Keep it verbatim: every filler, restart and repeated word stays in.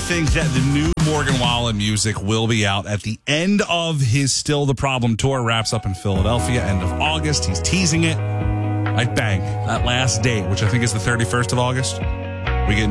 think that the new Morgan Wallen music will be out at the end of his Still the Problem tour. Wraps up in Philadelphia, end of August. He's teasing it. I'd bang that last date, which I think is the thirty-first of August.